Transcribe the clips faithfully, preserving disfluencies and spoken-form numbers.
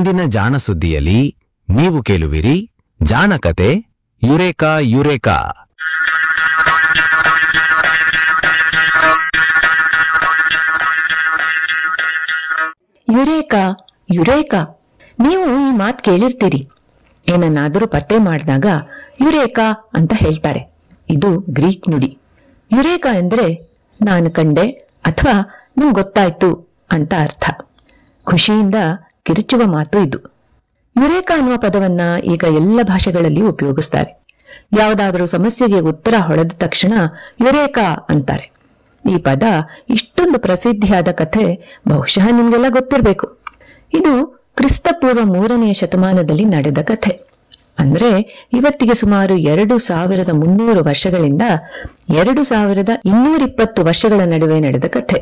ಇಂದಿನ ಜಾಣ ಸುದ್ದಿಯಲ್ಲಿ ನೀವು ಕೇಳುವಿರಿ ಜಾಣಕತೆ ಯುರೇಕಾ ಯುರೇಕಾ. ಯುರೇಕಾ ಯುರೇಕಾ ನೀವು ಈ ಮಾತು ಕೇಳಿರ್ತೀರಿ. ಏನನ್ನಾದರೂ ಪತ್ತೆ ಮಾಡಿದಾಗ ಯುರೇಕಾ ಅಂತ ಹೇಳ್ತಾರೆ. ಇದು ಗ್ರೀಕ್ ನುಡಿ. ಯುರೇಕಾ ಎಂದ್ರೆ ನಾನು ಕಂಡೆ ಅಥವಾ ನಂಗೆ ಗೊತ್ತಾಯ್ತು ಅಂತ ಅರ್ಥ. ಖುಷಿಯಿಂದ ಕಿರುಚುವ ಮಾತು ಇದು. ಯುರೇಕಾ ಅನ್ನುವ ಪದವನ್ನ ಈಗ ಎಲ್ಲ ಭಾಷೆಗಳಲ್ಲಿ ಉಪಯೋಗಿಸ್ತಾರೆ. ಯಾವುದಾದರೂ ಸಮಸ್ಯೆಗೆ ಉತ್ತರ ಹೊಳೆದ ತಕ್ಷಣ ಯುರೇಕಾ ಅಂತಾರೆ. ಈ ಪದ ಇಷ್ಟೊಂದು ಪ್ರಸಿದ್ಧಿಯಾದ ಕಥೆ ಬಹುಶಃ ನಿಮ್ಗೆಲ್ಲ ಗೊತ್ತಿರಬೇಕು. ಇದು ಕ್ರಿಸ್ತಪೂರ್ವ ಮೂರನೆಯ ಶತಮಾನದಲ್ಲಿ ನಡೆದ ಕಥೆ. ಅಂದ್ರೆ ಇವತ್ತಿಗೆ ಸುಮಾರು ಎರಡು ಸಾವಿರದ ಮುನ್ನೂರು ವರ್ಷಗಳಿಂದ ಎರಡು ಸಾವಿರದ ಇನ್ನೂರಿಪ್ಪತ್ತು ವರ್ಷಗಳ ನಡುವೆ ನಡೆದ ಕಥೆ.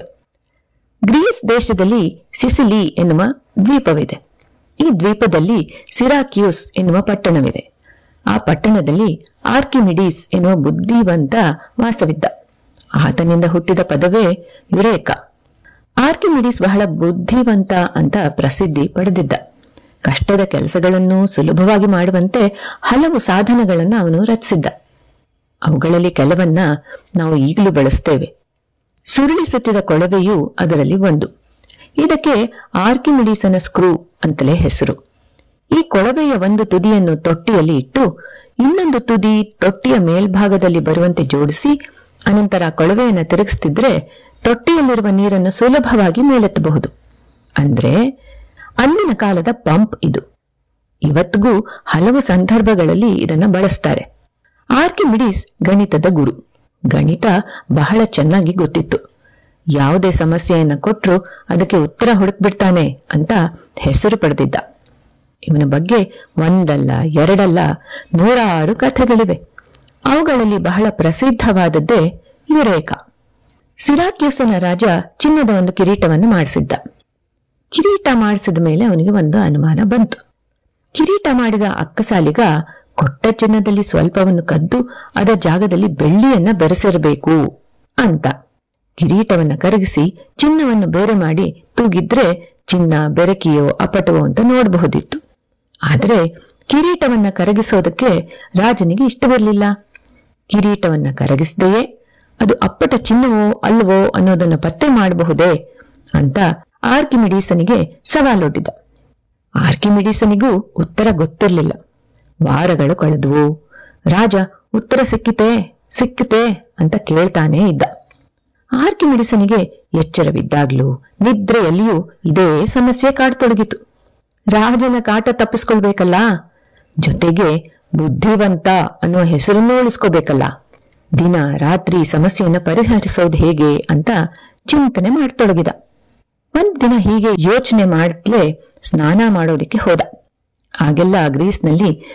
ಗ್ರೀಸ್ ದೇಶದಲ್ಲಿ ಸಿಸಿಲಿ ಎನ್ನುವ ದ್ವೀಪವಿದೆ. ಈ ದ್ವೀಪದಲ್ಲಿ ಸಿರಾಕ್ಯೂಸ್ ಎನ್ನುವ ಪಟ್ಟಣವಿದೆ. ಆ ಪಟ್ಟಣದಲ್ಲಿ ಆರ್ಕಿಮಿಡೀಸ್ ಎನ್ನುವ ಬುದ್ಧಿವಂತ ವಾಸವಿದ್ದ. ಆತನಿಂದ ಹುಟ್ಟಿದ ಪದವೇ ಯುರೇಕಾ. ಆರ್ಕಿಮಿಡೀಸ್ ಬಹಳ ಬುದ್ಧಿವಂತ ಅಂತ ಪ್ರಸಿದ್ಧಿ ಪಡೆದಿದ್ದ. ಕಷ್ಟದ ಕೆಲಸಗಳನ್ನು ಸುಲಭವಾಗಿ ಮಾಡುವಂತೆ ಹಲವು ಸಾಧನಗಳನ್ನು ಅವನು ರಚಿಸಿದ್ದ. ಅವುಗಳಲ್ಲಿ ಕೆಲವನ್ನ ನಾವು ಈಗಲೂ ಬಳಸ್ತೇವೆ. ಸುರುಳಿಸುತ್ತಿದ್ದ ಕೊಳವೆಯೂ ಅದರಲ್ಲಿ ಒಂದು. ಇದಕ್ಕೆ ಆರ್ಕಿಮಿಡೀಸನ ಸ್ಕ್ರೂ ಅಂತಲೇ ಹೆಸರು. ಈ ಕೊಳವೆಯ ಒಂದು ತುದಿಯನ್ನು ತೊಟ್ಟಿಯಲ್ಲಿ ಇಟ್ಟು ಇನ್ನೊಂದು ತುದಿ ತೊಟ್ಟಿಯ ಮೇಲ್ಭಾಗದಲ್ಲಿ ಬರುವಂತೆ ಜೋಡಿಸಿ ಅನಂತರ ಕೊಳವೆಯನ್ನು ತಿರುಗಿಸ್ತಿದ್ರೆ ತೊಟ್ಟಿಯಲ್ಲಿರುವ ನೀರನ್ನು ಸುಲಭವಾಗಿ ಮೇಲೆತ್ತಬಹುದು. ಅಂದ್ರೆ ಅಂದಿನ ಕಾಲದ ಪಂಪ್ ಇದು. ಇವತ್ತಿಗೂ ಹಲವು ಸಂದರ್ಭಗಳಲ್ಲಿ ಇದನ್ನು ಬಳಸ್ತಾರೆ. ಆರ್ಕಿಮಿಡೀಸ್ ಗಣಿತದ ಗುರು. ಗಣಿತ ಬಹಳ ಚೆನ್ನಾಗಿ ಗೊತ್ತಿತ್ತು. ಯಾವುದೇ ಸಮಸ್ಯೆಯನ್ನ ಕೊಟ್ರು ಅದಕ್ಕೆ ಉತ್ತರ ಹುಡುಕ್ಬಿಡ್ತಾನೆ ಅಂತ ಹೆಸರು ಪಡೆದಿದ್ದ. ಇವನ ಬಗ್ಗೆ ಒಂದಲ್ಲ ಎರಡಲ್ಲ ನೂರಾರು ಕಥೆಗಳಿವೆ. ಅವುಗಳಲ್ಲಿ ಬಹಳ ಪ್ರಸಿದ್ಧವಾದದ್ದೇ ಯುರೇಕಾ. ಸಿರಾಕ್ಯೂಸನ ರಾಜ ಚಿನ್ನದ ಒಂದು ಕಿರೀಟವನ್ನು ಮಾಡಿಸಿದ್ದ. ಕಿರೀಟ ಮಾಡಿಸಿದ ಮೇಲೆ ಅವನಿಗೆ ಒಂದು ಅನುಮಾನ ಬಂತು. ಕಿರೀಟ ಮಾಡಿದ ಅಕ್ಕಸಾಲಿಗ ಕೊಟ್ಟ ಚಿನ್ನದಲ್ಲಿ ಸ್ವಲ್ಪವನ್ನು ಕದ್ದು ಅದರ ಜಾಗದಲ್ಲಿ ಬೆಳ್ಳಿಯನ್ನ ಬೆರೆಸಿರಬೇಕು ಅಂತ. ಕಿರೀಟವನ್ನ ಕರಗಿಸಿ ಚಿನ್ನವನ್ನು ಬೇರೆ ಮಾಡಿ ತೂಗಿದ್ರೆ ಚಿನ್ನ ಬೆರಕಿಯೋ ಅಪಟವೋ ಅಂತ ನೋಡಬಹುದಿತ್ತು. ಆದರೆ ಕಿರೀಟವನ್ನ ಕರಗಿಸೋದಕ್ಕೆ ರಾಜನಿಗೆ ಇಷ್ಟವಿರಲಿಲ್ಲ. ಕಿರೀಟವನ್ನ ಕರಗಿಸದೆಯೇ ಅದು ಅಪ್ಪಟ ಚಿನ್ನವೋ ಅಲ್ವೋ ಅನ್ನೋದನ್ನು ಪತ್ತೆ ಮಾಡಬಹುದೇ ಅಂತ ಆರ್ಕಿಮಿಡೀಸನಿಗೆ ಸವಾಲೊಡ್ಡಿದ. ಆರ್ಕಿಮಿಡೀಸನಿಗೂ ಉತ್ತರ ಗೊತ್ತಿರಲಿಲ್ಲ. ವಾರಗಳು ಕಳೆದವು. ರಾಜ ಉತ್ತರ ಸಿಕ್ಕಿತೆ ಸಿಕ್ಕಿತೆ ಅಂತ ಕೇಳ್ತಾನೇ ಇದ್ದ. ಆರ್ಕಿಮಿಡೀಸನಿಗೆ ಎಚ್ಚರವಿದ್ದಾಗ್ಲೂ ನಿದ್ರೆಯಲ್ಲಿಯೂ ಇದೇ ಸಮಸ್ಯೆ ಕಾಡತೊಡಗಿತು. ರಾಜನ ಕಾಟ ತಪ್ಪಿಸ್ಕೊಳ್ಬೇಕಲ್ಲ, ಜೊತೆಗೆ ಬುದ್ಧಿವಂತ ಅನ್ನುವ ಹೆಸರನ್ನೂ ಉಳಿಸ್ಕೋಬೇಕಲ್ಲ. ದಿನ ರಾತ್ರಿ ಸಮಸ್ಯೆಯನ್ನು ಪರಿಹರಿಸೋದು ಹೇಗೆ ಅಂತ ಚಿಂತನೆ ಮಾಡತೊಡಗಿದ. ಒಂದ್ ದಿನ ಹೀಗೆ ಯೋಚನೆ ಮಾಡಲೇ ಸ್ನಾನ ಮಾಡೋದಿಕ್ಕೆ ಹೋದ. ಆಗೆಲ್ಲ ಗ್ರೀಸ್ನಲ್ಲಿ